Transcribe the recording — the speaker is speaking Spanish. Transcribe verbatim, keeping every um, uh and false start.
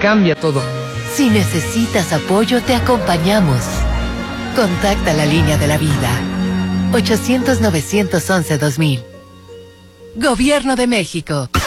cambia todo. Si necesitas apoyo, te acompañamos. Contacta la línea de la vida. ochocientos, novecientos once, dos mil. Gobierno de México.